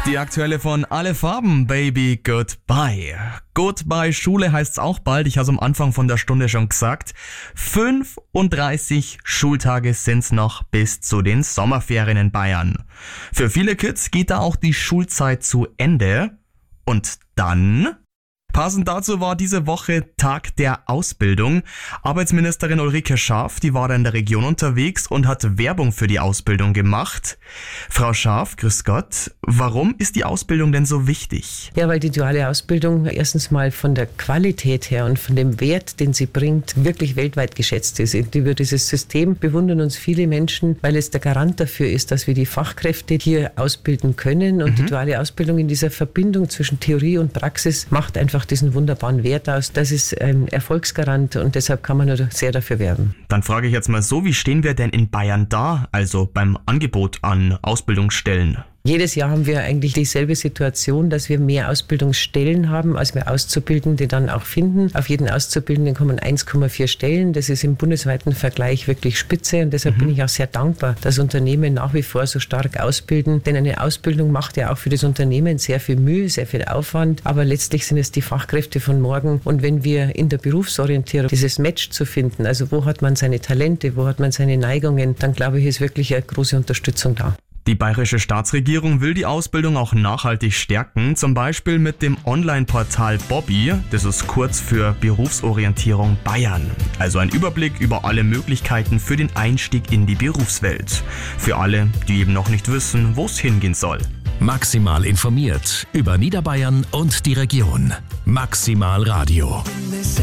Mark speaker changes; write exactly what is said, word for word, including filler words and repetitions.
Speaker 1: Die aktuelle von Alle Farben, Baby, Goodbye. Goodbye Schule heißt's auch bald, ich habe am Anfang von der Stunde schon gesagt. fünfunddreißig Schultage sind's noch bis zu den Sommerferien in Bayern. Für viele Kids geht da auch die Schulzeit zu Ende. Und dann... Passend dazu war diese Woche Tag der Ausbildung. Arbeitsministerin Ulrike Schaaf, die war da in der Region unterwegs und hat Werbung für die Ausbildung gemacht. Frau Schaaf, grüß Gott. Warum ist die Ausbildung denn so wichtig?
Speaker 2: Ja, weil die duale Ausbildung erstens mal von der Qualität her und von dem Wert, den sie bringt, wirklich weltweit geschätzt ist. Über dieses System bewundern uns viele Menschen, weil es der Garant dafür ist, dass wir die Fachkräfte hier ausbilden können. Und mhm. die duale Ausbildung in dieser Verbindung zwischen Theorie und Praxis macht einfach diesen wunderbaren Wert aus. Das ist ein Erfolgsgarant und deshalb kann man nur sehr dafür werben.
Speaker 1: Dann frage ich jetzt mal so, wie stehen wir denn in Bayern da, also beim Angebot an Ausbildungsstellen?
Speaker 2: Jedes Jahr haben wir eigentlich dieselbe Situation, dass wir mehr Ausbildungsstellen haben, als wir Auszubildende dann auch finden. Auf jeden Auszubildenden kommen eins Komma vier Stellen. Das ist im bundesweiten Vergleich wirklich spitze und deshalb mhm. bin ich auch sehr dankbar, dass Unternehmen nach wie vor so stark ausbilden. Denn eine Ausbildung macht ja auch für das Unternehmen sehr viel Mühe, sehr viel Aufwand. Aber letztlich sind es die Fachkräfte von morgen. Und wenn wir in der Berufsorientierung dieses Match zu finden, also wo hat man seine Talente, wo hat man seine Neigungen, dann glaube ich, ist wirklich eine große Unterstützung da.
Speaker 1: Die bayerische Staatsregierung will die Ausbildung auch nachhaltig stärken, zum Beispiel mit dem Online-Portal Bobby, das ist kurz für Berufsorientierung Bayern. Also ein Überblick über alle Möglichkeiten für den Einstieg in die Berufswelt. Für alle, die eben noch nicht wissen, wo es hingehen soll.
Speaker 3: Maximal informiert über Niederbayern und die Region. Maximal Radio.